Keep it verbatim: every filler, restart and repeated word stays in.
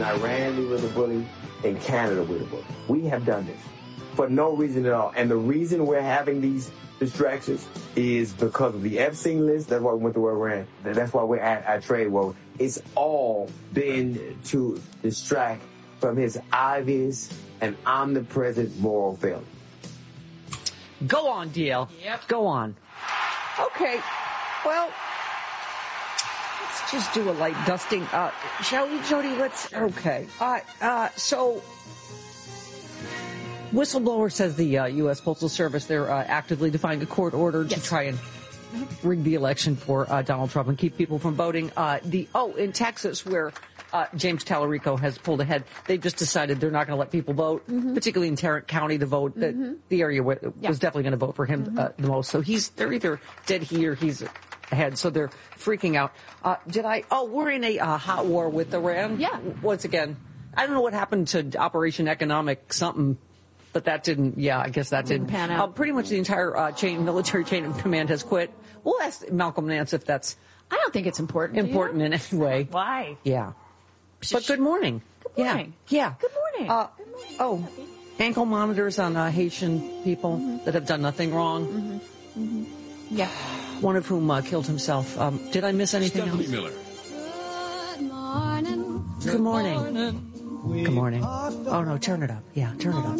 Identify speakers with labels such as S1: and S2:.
S1: In Iran, we were the bully. In Canada, we're the bully. We have done this for no reason at all. And the reason we're having these distractions is because of the Epstein list. That's why we went to Iran. That's why we're at our trade war. It's all been to distract from his obvious and omnipresent moral failure.
S2: Go on, D L.
S3: Yep.
S2: Go on. Okay. Well, let's just do a light dusting. Uh, shall we, Jody? Let's. Okay. Uh, uh, so, whistleblower says the uh, U S Postal Service, they're uh, actively defying a court order
S3: yes.
S2: to try and rig the election for uh, Donald Trump and keep people from voting. Uh, the oh, in Texas, where uh, James Tallarico has pulled ahead, they've just decided they're not going to let people vote, mm-hmm. particularly in Tarrant County, to vote. Mm-hmm. The, the area where, yeah. was definitely going to vote for him mm-hmm. uh, the most. So he's they're either dead he or he's ahead. So they're freaking out. Uh, did I? Oh, we're in a uh, hot war with Iran.
S3: Yeah.
S2: Once again, I don't know what happened to Operation Economic something. But that didn't, yeah, I guess that didn't,
S3: didn't pan out.
S2: Uh, pretty much the entire uh, chain, military chain of command has quit. We'll ask Malcolm Nance if that's
S3: I don't think it's important.
S2: important in any way.
S3: Why?
S2: Yeah. But good morning.
S3: Good morning.
S2: Yeah. yeah.
S3: Good morning.
S2: Uh,
S3: good morning.
S2: Oh, ankle monitors on uh, Haitian people mm-hmm. that have done nothing wrong.
S3: Mm-hmm. Mm-hmm. Yeah.
S2: One of whom uh, killed himself. Um, did I miss anything
S4: Stephanie
S2: else?
S4: Miller.
S5: Good morning.
S2: Good morning. Good morning. Oh, no, turn it up. Yeah, turn it up.